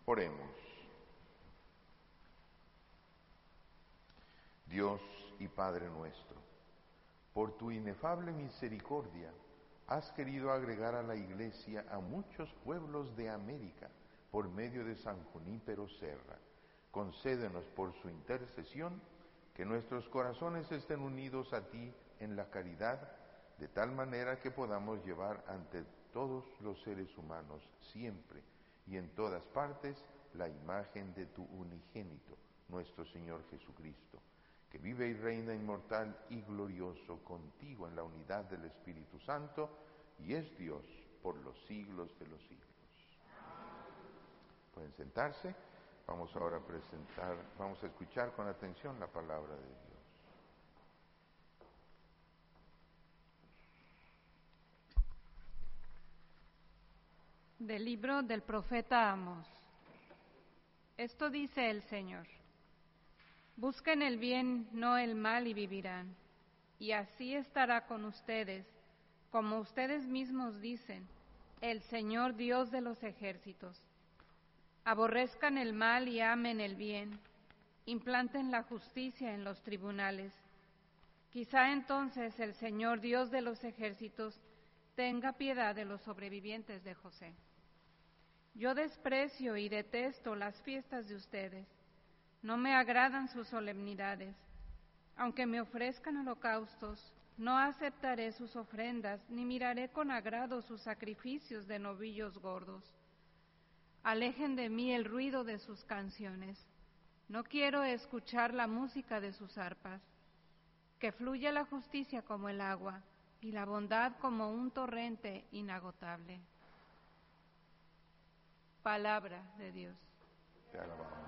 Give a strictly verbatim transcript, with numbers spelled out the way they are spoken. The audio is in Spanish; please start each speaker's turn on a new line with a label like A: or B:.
A: Oremos. Dios y Padre nuestro, por tu inefable misericordia, has querido agregar a la Iglesia a muchos pueblos de América por medio de San Junípero Serra. Concédenos por su intercesión que nuestros corazones estén unidos a ti en la caridad, de tal manera que podamos llevar ante todos los seres humanos siempre y en todas partes la imagen de tu unigénito, nuestro Señor Jesucristo, que vive y reina inmortal y glorioso contigo en la unidad del Espíritu Santo, y es Dios por los siglos de los siglos. Pueden sentarse. Vamos ahora a presentar, vamos a escuchar con atención la palabra de Dios.
B: Del libro del profeta Amós. Esto dice el Señor: busquen el bien, no el mal, y vivirán, y así estará con ustedes, como ustedes mismos dicen, el Señor Dios de los ejércitos. Aborrezcan el mal y amen el bien, implanten la justicia en los tribunales. Quizá entonces el Señor Dios de los ejércitos tenga piedad de los sobrevivientes de José. Yo desprecio y detesto las fiestas de ustedes, no me agradan sus solemnidades. Aunque me ofrezcan holocaustos, no aceptaré sus ofrendas, ni miraré con agrado sus sacrificios de novillos gordos. Alejen de mí el ruido de sus canciones, no quiero escuchar la música de sus arpas. Que fluya la justicia como el agua, y la bondad como un torrente inagotable. Palabra de Dios.
A: Te alabamos.